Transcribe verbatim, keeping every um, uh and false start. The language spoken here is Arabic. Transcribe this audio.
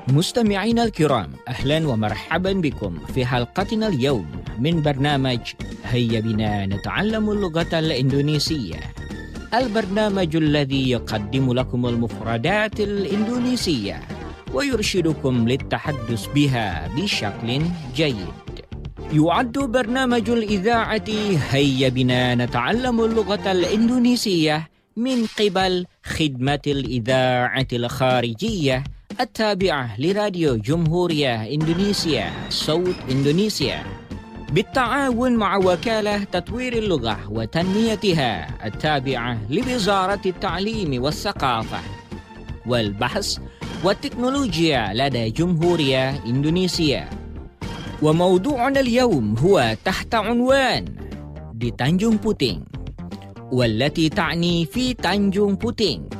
مستمعينا الكرام، أهلا ومرحبا بكم في حلقتنا اليوم من برنامج هيا بنا نتعلم اللغة الإندونيسية، البرنامج الذي يقدم لكم المفردات الإندونيسية ويرشدكم للتحدث بها بشكل جيد. يعد برنامج الإذاعة هيا بنا نتعلم اللغة الإندونيسية من قبل خدمة الإذاعة الخارجية التابعة لراديو جمهورية إندونيسيا صوت إندونيسيا بالتعاون مع وكالة تطوير اللغة وتنميتها التابعة لوزارة التعليم والثقافة والبحث والتكنولوجيا لدى جمهورية إندونيسيا. وموضوعنا اليوم هو تحت عنوان di Tanjung Puting، والتي تعني في تانجونغ بوتينغ.